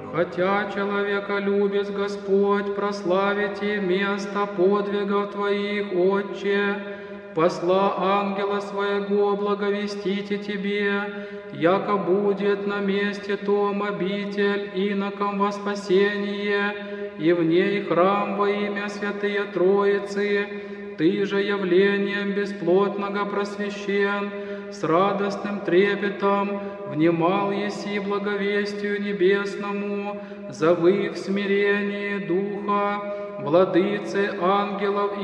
Хотя человеколюбец Господь, прославите место подвигов Твоих, Отче, посла ангела Своего благовестите Тебе, яко будет на месте том обитель инокам во спасение, и в ней храм во имя Святые Троицы. Ты же явлением бесплотного просвещен, с радостным трепетом внимал еси благовестию небесному, завыв в смирении Духа, владыцы ангелов